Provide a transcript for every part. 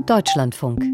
Deutschlandfunk.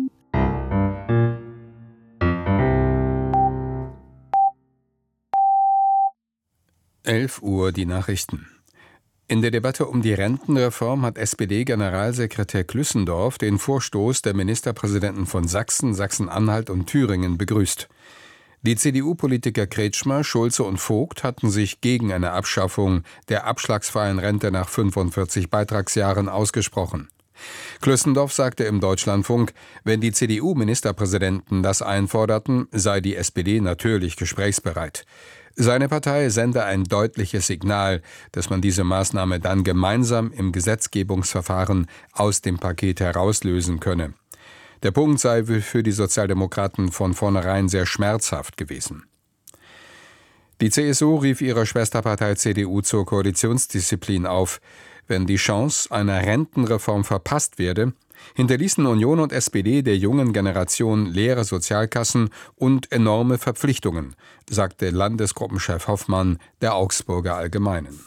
Uhr die Nachrichten. In der Debatte um die Rentenreform hat SPD-Generalsekretär Klüssendorf den Vorstoß der Ministerpräsidenten von Sachsen, Sachsen-Anhalt und Thüringen begrüßt. Die CDU-Politiker Kretschmer, Schulze und Vogt hatten sich gegen eine Abschaffung der abschlagsfreien Rente nach 45 Beitragsjahren ausgesprochen. Klüssendorf sagte im Deutschlandfunk, wenn die CDU-Ministerpräsidenten das einforderten, sei die SPD natürlich gesprächsbereit. Seine Partei sende ein deutliches Signal, dass man diese Maßnahme dann gemeinsam im Gesetzgebungsverfahren aus dem Paket herauslösen könne. Der Punkt sei für die Sozialdemokraten von vornherein sehr schmerzhaft gewesen. Die CSU rief ihrer Schwesterpartei CDU zur Koalitionsdisziplin auf. Wenn die Chance einer Rentenreform verpasst werde, hinterließen Union und SPD der jungen Generation leere Sozialkassen und enorme Verpflichtungen, sagte Landesgruppenchef Hoffmann der Augsburger Allgemeinen.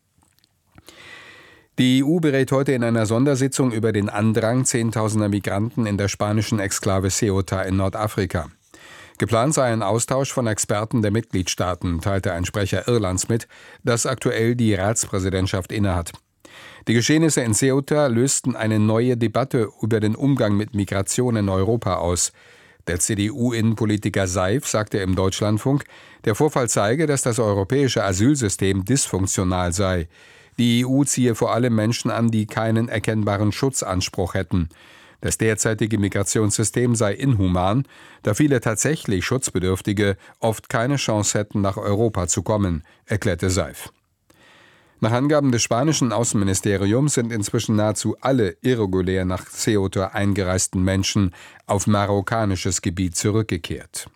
Die EU berät heute in einer Sondersitzung über den Andrang Zehntausender Migranten in der spanischen Exklave Ceuta in Nordafrika. Geplant sei ein Austausch von Experten der Mitgliedstaaten, teilte ein Sprecher Irlands mit, das aktuell die Ratspräsidentschaft innehat. Die Geschehnisse in Ceuta lösten eine neue Debatte über den Umgang mit Migration in Europa aus. Der CDU-Innenpolitiker Seif sagte im Deutschlandfunk, der Vorfall zeige, dass das europäische Asylsystem dysfunktional sei. Die EU ziehe vor allem Menschen an, die keinen erkennbaren Schutzanspruch hätten. Das derzeitige Migrationssystem sei inhuman, da viele tatsächlich Schutzbedürftige oft keine Chance hätten, nach Europa zu kommen, erklärte Seif. Nach Angaben des spanischen Außenministeriums sind inzwischen nahezu alle irregulär nach Ceuta eingereisten Menschen auf marokkanisches Gebiet zurückgekehrt.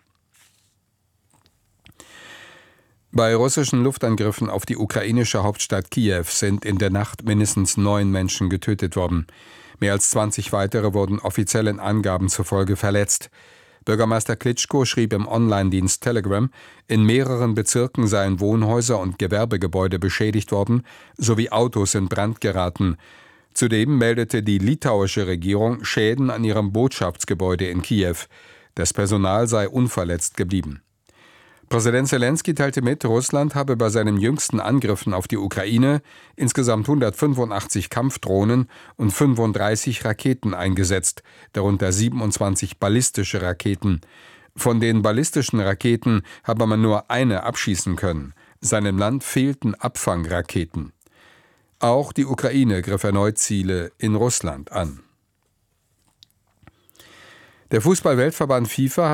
Bei russischen Luftangriffen auf die ukrainische Hauptstadt Kiew sind in der Nacht mindestens 9 Menschen getötet worden. Mehr als 20 weitere wurden offiziellen Angaben zufolge verletzt. Bürgermeister Klitschko schrieb im Online-Dienst Telegram, in mehreren Bezirken seien Wohnhäuser und Gewerbegebäude beschädigt worden, sowie Autos in Brand geraten. Zudem meldete die litauische Regierung Schäden an ihrem Botschaftsgebäude in Kiew. Das Personal sei unverletzt geblieben. Präsident Selenskyj teilte mit, Russland habe bei seinen jüngsten Angriffen auf die Ukraine insgesamt 185 Kampfdrohnen und 35 Raketen eingesetzt, darunter 27 ballistische Raketen. Von den ballistischen Raketen habe man nur eine abschießen können. Seinem Land fehlten Abfangraketen. Auch die Ukraine griff erneut Ziele in Russland an. Der Fußball-Weltverband FIFA